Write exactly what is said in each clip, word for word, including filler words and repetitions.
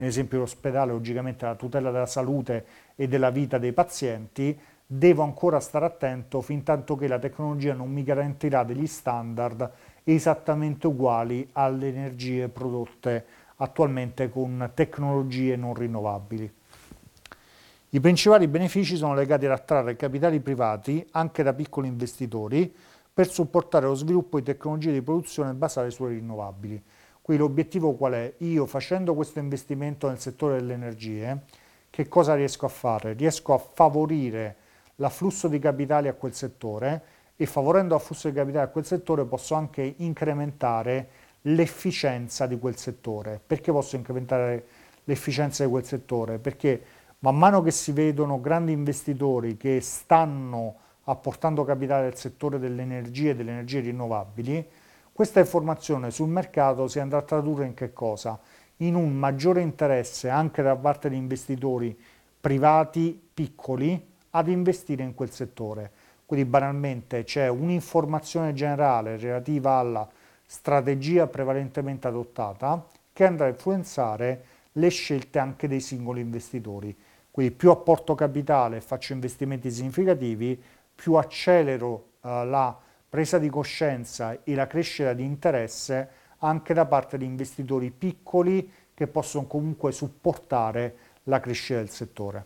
nell'esempio dell'ospedale, logicamente la tutela della salute e della vita dei pazienti, devo ancora stare attento fin tanto che la tecnologia non mi garantirà degli standard esattamente uguali alle energie prodotte attualmente con tecnologie non rinnovabili. I principali benefici sono legati ad attrarre capitali privati, anche da piccoli investitori, per supportare lo sviluppo di tecnologie di produzione basate sulle rinnovabili. Quindi l'obiettivo qual è? Io facendo questo investimento nel settore delle energie, che cosa riesco a fare? Riesco a favorire l'afflusso di capitali a quel settore e favorendo l'afflusso di capitali a quel settore posso anche incrementare l'efficienza di quel settore. Perché posso incrementare l'efficienza di quel settore? Perché man mano che si vedono grandi investitori che stanno apportando capitale al settore delle energie e delle energie rinnovabili, questa informazione sul mercato si andrà a tradurre in che cosa? In un maggiore interesse anche da parte di investitori privati piccoli ad investire in quel settore. Quindi banalmente c'è un'informazione generale relativa alla strategia prevalentemente adottata che andrà a influenzare le scelte anche dei singoli investitori. Quindi più apporto capitale e faccio investimenti significativi, più accelero eh, la presa di coscienza e la crescita di interesse anche da parte di investitori piccoli che possono comunque supportare la crescita del settore.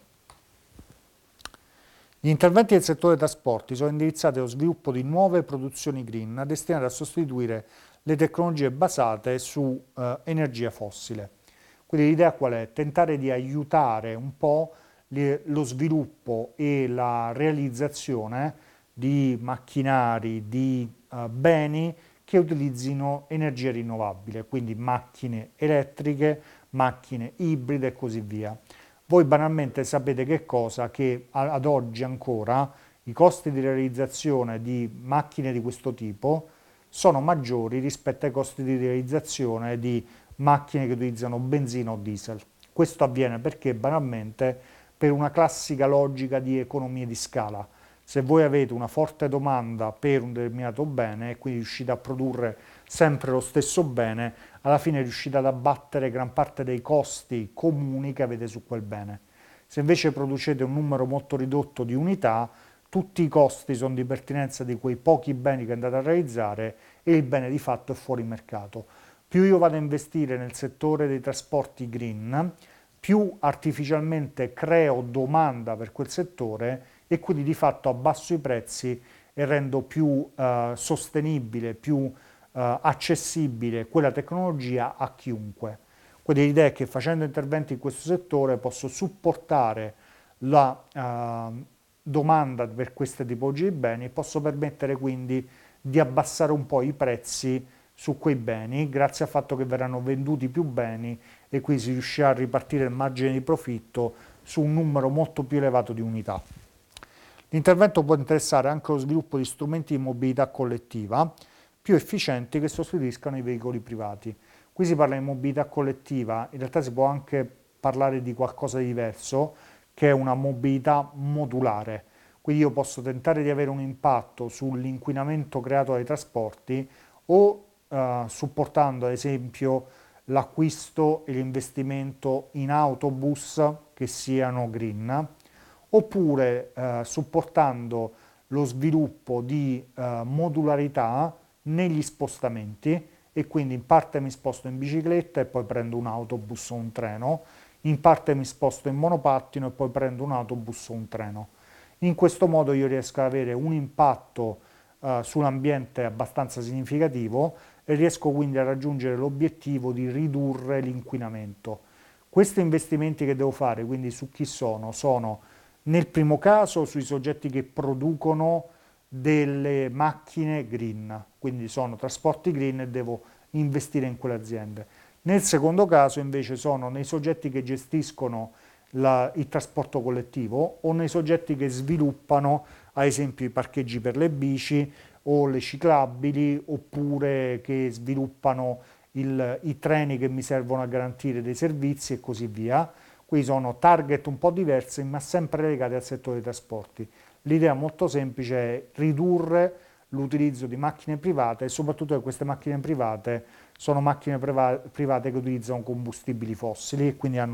Gli interventi del settore dei trasporti sono indirizzati allo sviluppo di nuove produzioni green destinate a sostituire le tecnologie basate su eh, energia fossile. Quindi l'idea qual è? Tentare di aiutare un po' le, lo sviluppo e la realizzazione di macchinari, di eh, beni che utilizzino energia rinnovabile, quindi macchine elettriche, macchine ibride e così via. Voi banalmente sapete che cosa? Che ad oggi ancora i costi di realizzazione di macchine di questo tipo sono maggiori rispetto ai costi di realizzazione di macchine che utilizzano benzina o diesel. Questo avviene perché banalmente per una classica logica di economie di scala. Se voi avete una forte domanda per un determinato bene e quindi riuscite a produrre sempre lo stesso bene, alla fine riuscite ad abbattere gran parte dei costi comuni che avete su quel bene. Se invece producete un numero molto ridotto di unità, tutti i costi sono di pertinenza di quei pochi beni che andate a realizzare e il bene di fatto è fuori mercato. Più io vado a investire nel settore dei trasporti green, più artificialmente creo domanda per quel settore e quindi di fatto abbasso i prezzi e rendo più eh, sostenibile, più eh, accessibile quella tecnologia a chiunque. Quindi l'idea è che facendo interventi in questo settore posso supportare la eh, domanda per queste tipologie di beni e posso permettere quindi di abbassare un po' i prezzi su quei beni grazie al fatto che verranno venduti più beni e quindi si riuscirà a ripartire il margine di profitto su un numero molto più elevato di unità. L'intervento può interessare anche lo sviluppo di strumenti di mobilità collettiva più efficienti che sostituiscano i veicoli privati. Qui si parla di mobilità collettiva, in realtà si può anche parlare di qualcosa di diverso, che è una mobilità modulare. Quindi io posso tentare di avere un impatto sull'inquinamento creato dai trasporti o eh, supportando ad esempio l'acquisto e l'investimento in autobus che siano green, oppure eh, supportando lo sviluppo di eh, modularità negli spostamenti e quindi in parte mi sposto in bicicletta e poi prendo un autobus o un treno, in parte mi sposto in monopattino e poi prendo un autobus o un treno. In questo modo io riesco ad avere un impatto eh, sull'ambiente abbastanza significativo e riesco quindi a raggiungere l'obiettivo di ridurre l'inquinamento. Questi investimenti che devo fare, quindi su chi sono? Sono nel primo caso sui soggetti che producono delle macchine green, quindi sono trasporti green e devo investire in quelle aziende. Nel secondo caso invece sono nei soggetti che gestiscono la, il trasporto collettivo o nei soggetti che sviluppano ad esempio i parcheggi per le bici o le ciclabili oppure che sviluppano il, i treni che mi servono a garantire dei servizi e così via. Qui sono target un po' diversi ma sempre legati al settore dei trasporti. L'idea molto semplice è ridurre l'utilizzo di macchine private e soprattutto che queste macchine private sono macchine priva- private che utilizzano combustibili fossili e quindi hanno